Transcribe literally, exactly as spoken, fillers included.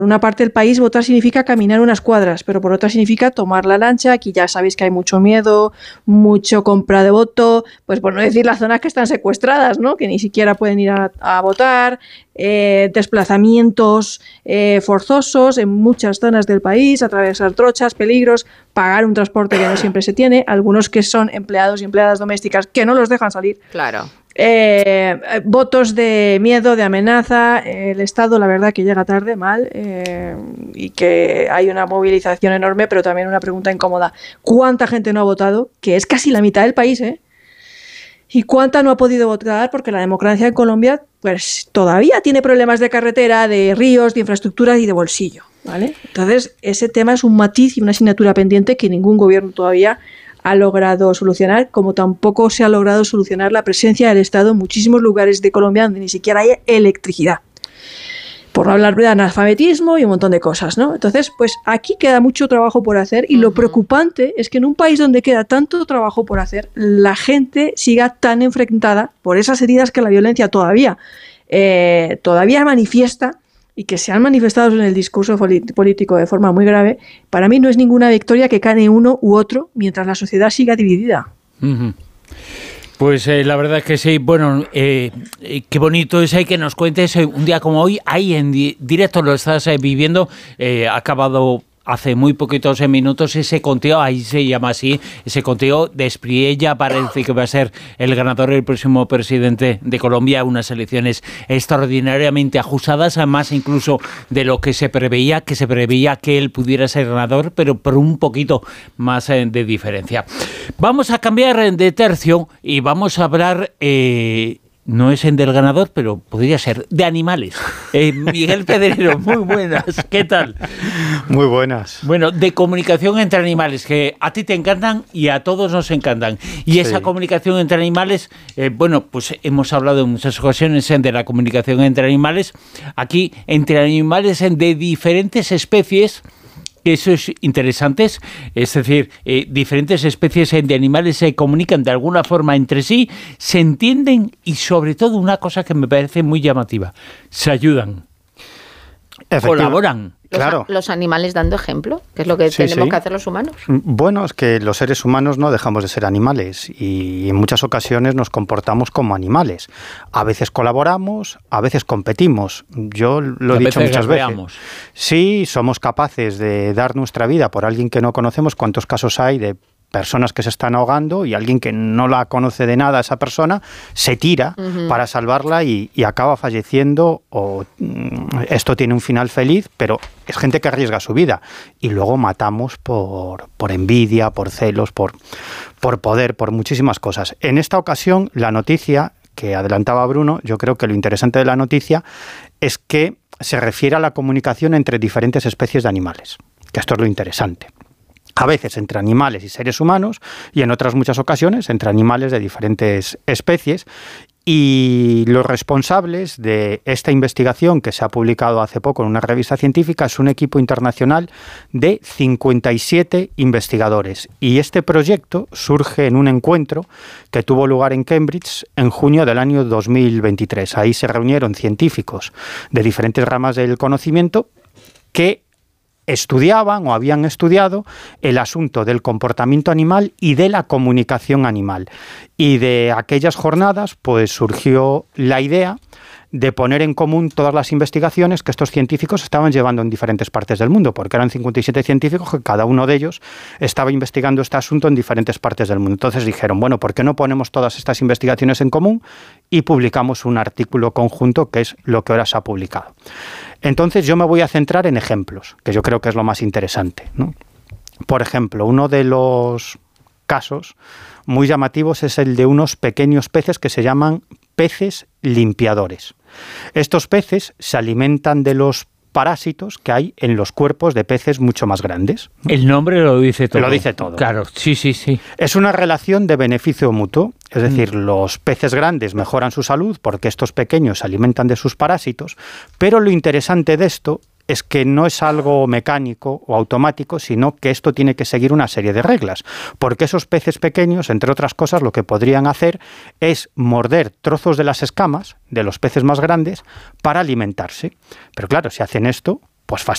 una parte del país votar significa caminar unas cuadras, pero por otra significa tomar la lancha. Aquí ya sabéis que hay mucho miedo, mucho compra de voto, pues por no decir las zonas que están secuestradas, ¿no? Que ni siquiera pueden ir a, a votar, eh, desplazamientos eh, forzosos en muchas zonas del país, atravesar trochas, peligros, pagar un transporte que no siempre se tiene, algunos que son empleados y empleadas domésticas que no los dejan salir. Claro. Eh, votos de miedo, de amenaza, el Estado la verdad que llega tarde, mal, eh, y que hay una movilización enorme, pero también una pregunta incómoda: ¿cuánta gente no ha votado? Que es casi la mitad del país, ¿eh? ¿Y cuánta no ha podido votar? Porque la democracia en Colombia pues todavía tiene problemas de carretera, de ríos, de infraestructuras y de bolsillo, ¿vale? Entonces ese tema es un matiz y una asignatura pendiente que ningún gobierno todavía ha logrado solucionar, como tampoco se ha logrado solucionar la presencia del Estado en muchísimos lugares de Colombia donde ni siquiera hay electricidad. Por no hablar de analfabetismo y un montón de cosas, ¿no? Entonces, pues aquí queda mucho trabajo por hacer y uh-huh. lo preocupante es que en un país donde queda tanto trabajo por hacer, la gente siga tan enfrentada por esas heridas que la violencia todavía, eh, todavía manifiesta, y que se han manifestado en el discurso político de forma muy grave. Para mí no es ninguna victoria que gane uno u otro mientras la sociedad siga dividida. Uh-huh. Pues eh, la verdad es que sí, bueno, eh, eh, qué bonito es eh, que nos cuentes eh, un día como hoy, ahí en di- directo lo estás eh, viviendo, eh, ha acabado hace muy poquitos minutos ese conteo, ahí se llama así, ese conteo de Espriella, parece que va a ser el ganador, el próximo presidente de Colombia, unas elecciones extraordinariamente ajustadas, más incluso de lo que se preveía, que se preveía que él pudiera ser ganador, pero por un poquito más eh, de diferencia. Vamos a cambiar de tercio y vamos a hablar... Eh, no es en del ganador, pero podría ser de animales. Eh, Miguel Pedrero, muy buenas, ¿qué tal? Muy buenas. Bueno, de comunicación entre animales, que a ti te encantan y a todos nos encantan. Y sí. Esa comunicación entre animales, eh, bueno, pues hemos hablado en muchas ocasiones de la comunicación entre animales. Aquí, entre animales de diferentes especies... Eso es interesante, es decir, eh, diferentes especies de animales se comunican de alguna forma entre sí, se entienden y sobre todo una cosa que me parece muy llamativa, se ayudan, colaboran. Los, claro. los animales dando ejemplo, que es lo que sí, tenemos sí. que hacer los humanos. Bueno, es que los seres humanos no dejamos de ser animales y en muchas ocasiones nos comportamos como animales. A veces colaboramos, a veces competimos. Yo lo he dicho muchas veces. Veamos. Sí, somos capaces de dar nuestra vida por alguien que no conocemos. ¿Cuántos casos hay de personas que se están ahogando y alguien que no la conoce de nada, esa persona, se tira uh-huh. para salvarla y, y acaba falleciendo o mm, esto tiene un final feliz, pero es gente que arriesga su vida y luego matamos por, por envidia, por celos, por, por poder, por muchísimas cosas. En esta ocasión, la noticia que adelantaba Bruno, yo creo que lo interesante de la noticia es que se refiere a la comunicación entre diferentes especies de animales, que esto es lo interesante. A veces entre animales y seres humanos y en otras muchas ocasiones entre animales de diferentes especies. Y los responsables de esta investigación que se ha publicado hace poco en una revista científica es un equipo internacional de cincuenta y siete investigadores. Y este proyecto surge en un encuentro que tuvo lugar en Cambridge en junio del año dos mil veintitrés. Ahí se reunieron científicos de diferentes ramas del conocimiento que estudiaban o habían estudiado el asunto del comportamiento animal y de la comunicación animal. Y de aquellas jornadas pues surgió la idea de poner en común todas las investigaciones que estos científicos estaban llevando en diferentes partes del mundo, porque eran cincuenta y siete científicos que cada uno de ellos estaba investigando este asunto en diferentes partes del mundo. Entonces dijeron, bueno, ¿por qué no ponemos todas estas investigaciones en común y publicamos un artículo conjunto, que es lo que ahora se ha publicado? Entonces yo me voy a centrar en ejemplos, que yo creo que es lo más interesante, ¿no? Por ejemplo, uno de los casos muy llamativos es el de unos pequeños peces que se llaman peces limpiadores. Estos peces se alimentan de los parásitos que hay en los cuerpos de peces mucho más grandes, ¿no? El nombre lo dice todo. Lo dice todo. Claro, sí, sí, sí. Es una relación de beneficio mutuo, es decir, mm. los peces grandes mejoran su salud porque estos pequeños se alimentan de sus parásitos, pero lo interesante de esto es que no es algo mecánico o automático, sino que esto tiene que seguir una serie de reglas, porque esos peces pequeños, entre otras cosas, lo que podrían hacer es morder trozos de las escamas de los peces más grandes para alimentarse. Pero claro, si hacen esto, pues